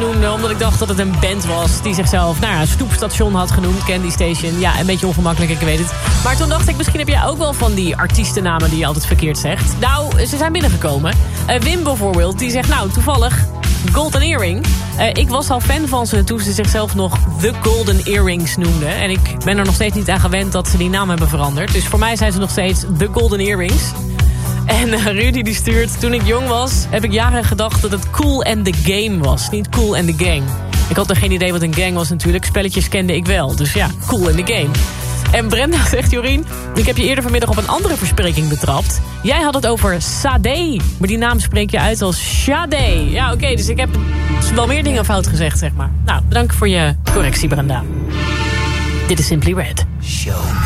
noemde... omdat ik dacht dat het een band was die zichzelf Stoepstation had genoemd. Candy Station. Ja, een beetje ongemakkelijk, ik weet het. Maar toen dacht ik, misschien heb jij ook wel van die artiestennamen... die je altijd verkeerd zegt. Nou, ze zijn binnengekomen. Wim bijvoorbeeld, die zegt toevallig... Golden Earring. Ik was al fan van ze toen ze zichzelf nog The Golden Earrings noemden. En ik ben er nog steeds niet aan gewend dat ze die naam hebben veranderd. Dus voor mij zijn ze nog steeds The Golden Earrings. En Rudy die stuurt, toen ik jong was... heb ik jaren gedacht dat het Cool and the Game was. Niet Cool and the Gang. Ik had er geen idee wat een gang was natuurlijk. Spelletjes kende ik wel. Dus ja, Cool and the Game. En Brenda zegt, Jorien, ik heb je eerder vanmiddag op een andere verspreking betrapt. Jij had het over Sade. Maar die naam spreek je uit als Sade. Ja, oké, dus ik heb wel meer dingen fout gezegd, zeg maar. Nou, bedankt voor je correctie, Brenda. Dit is Simply Red. Show.